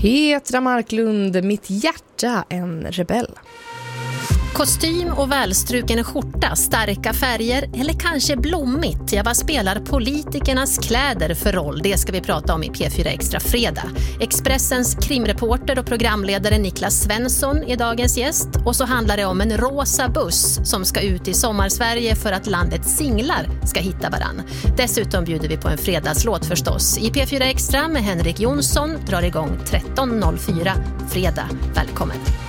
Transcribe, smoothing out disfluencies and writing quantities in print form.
Petra Marklund, mitt hjärta en rebell. Kostym och välstruken skjorta, starka färger eller kanske blommigt? Ja, vad spelar politikernas kläder för roll? Det ska vi prata om i P4 Extra fredag. Expressens krimreporter och programledare Niklas Svensson är dagens gäst. Och så handlar det om en rosa buss som ska ut i sommarsverige för att landets singlar ska hitta varann. Dessutom bjuder vi på en fredagslåt förstås. I P4 Extra med Henrik Jonsson drar igång 13.04 fredag. Välkommen!